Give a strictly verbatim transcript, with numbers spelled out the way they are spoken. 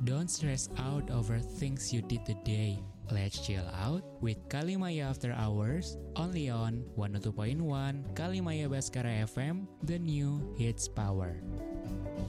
Don't stress out over things you did today. Let's chill out with Kalimaya After Hours, only on one oh two point one Kalimaya Baskara F M, the new hits power.